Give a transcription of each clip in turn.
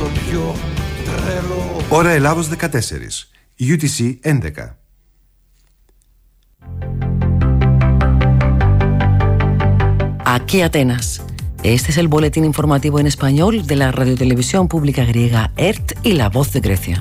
στο πιο τρελό. Ώρα Ελλάδος 14, UTC 11. Aquí Atenas. Este es el boletín informativo en español de la radiotelevisión pública griega ERT y La Voz de Grecia.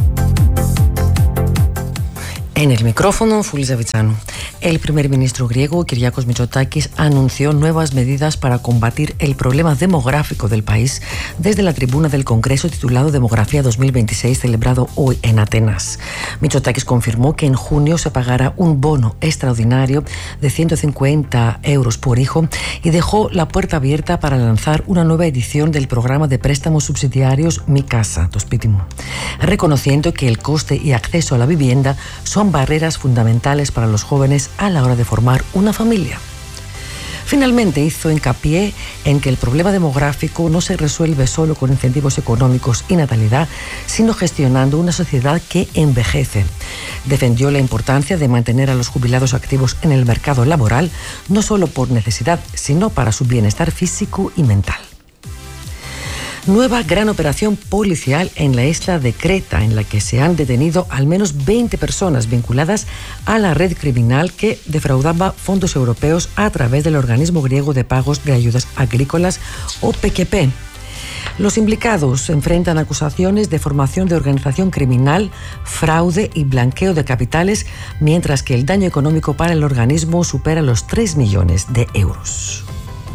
En el micrófono, Fulisa Vichano. El primer ministro griego, Kyriakos Mitsotakis, anunció nuevas medidas para combatir el problema demográfico del país desde la tribuna del Congreso titulado Demografía 2026, celebrado hoy en Atenas. Mitsotakis confirmó que en junio se pagará un bono extraordinario de 150 euros por hijo y dejó la puerta abierta para lanzar una nueva edición del programa de préstamos subsidiarios Mi Casa, το σπίτι μου, reconociendo que el coste y acceso a la vivienda son barreras fundamentales para los jóvenes a la hora de formar una familia. Finalmente hizo hincapié en que el problema demográfico no se resuelve solo con incentivos económicos y natalidad, sino gestionando una sociedad que envejece. Defendió la importancia de mantener a los jubilados activos en el mercado laboral, no solo por necesidad, sino para su bienestar físico y mental. Nueva gran operación policial en la isla de Creta, en la que se han detenido al menos 20 personas vinculadas a la red criminal que defraudaba fondos europeos a través del organismo griego de pagos de ayudas agrícolas o PKP. Los implicados enfrentan acusaciones de formación de organización criminal, fraude y blanqueo de capitales, mientras que el daño económico para el organismo supera los 3 millones de euros.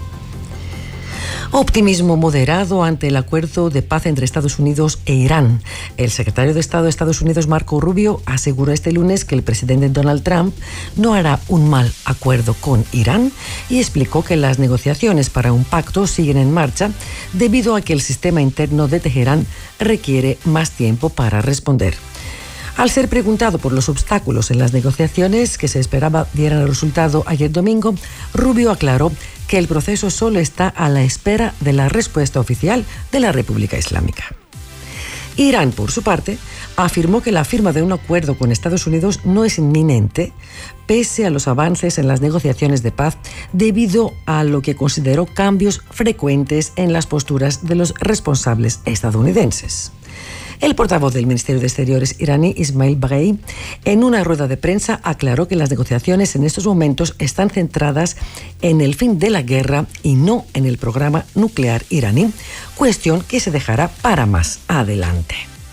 Optimismo moderado ante el acuerdo de paz entre Estados Unidos e Irán. El secretario de Estado de Estados Unidos, Marco Rubio, aseguró este lunes que el presidente Donald Trump no hará un mal acuerdo con Irán y explicó que las negociaciones para un pacto siguen en marcha debido a que el sistema interno de Teherán requiere más tiempo para responder. Al ser preguntado por los obstáculos en las negociaciones que se esperaba dieran el resultado ayer domingo, Rubio aclaró que el proceso solo está a la espera de la respuesta oficial de la República Islámica. Irán, por su parte, afirmó que la firma de un acuerdo con Estados Unidos no es inminente, pese a los avances en las negociaciones de paz, debido a lo que consideró cambios frecuentes en las posturas de los responsables estadounidenses. El portavoz del Ministerio de Exteriores iraní, Ismail Baghei, en una rueda de prensa aclaró que las negociaciones en estos momentos están centradas en el fin de la guerra y no en el programa nuclear iraní, cuestión que se dejará para más adelante.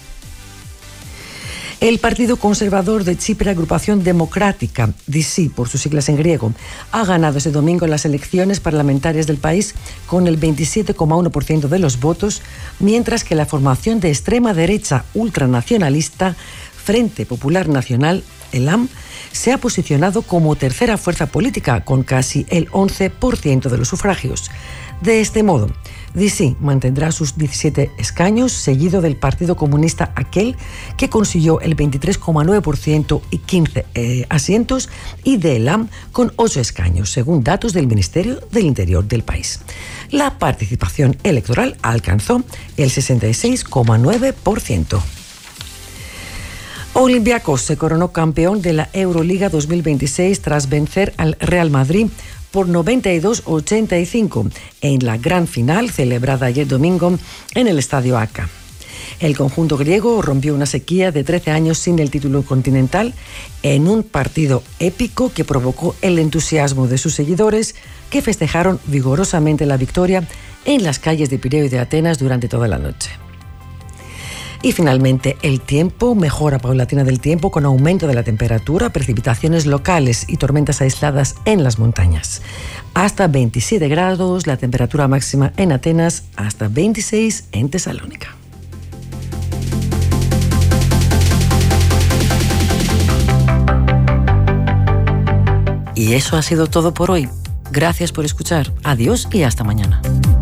El Partido Conservador de Chipre, Agrupación Democrática, DC por sus siglas en griego, ha ganado este domingo las elecciones parlamentarias del país con el 27,1% de los votos, mientras que la formación de extrema derecha ultranacionalista Frente Popular Nacional, ELAM, se ha posicionado como tercera fuerza política con casi el 11% de los sufragios. De este modo, DC mantendrá sus 17 escaños, seguido del Partido Comunista aquel que consiguió el 23,9% y 15 asientos, y de ELAM con 8 escaños, según datos del Ministerio del Interior del país. La participación electoral alcanzó el 66,9%. Olympiacos se coronó campeón de la Euroliga 2026 tras vencer al Real Madrid por 92-85 en la gran final celebrada ayer domingo en el Estadio Akka. El conjunto griego rompió una sequía de 13 años sin el título continental en un partido épico que provocó el entusiasmo de sus seguidores, que festejaron vigorosamente la victoria en las calles de Pireo y de Atenas durante toda la noche. Y finalmente, el tiempo, mejora paulatina del tiempo con aumento de la temperatura, precipitaciones locales y tormentas aisladas en las montañas. Hasta 27 grados, la temperatura máxima en Atenas, hasta 26 en Tesalónica. Y eso ha sido todo por hoy. Gracias por escuchar. Adiós y hasta mañana.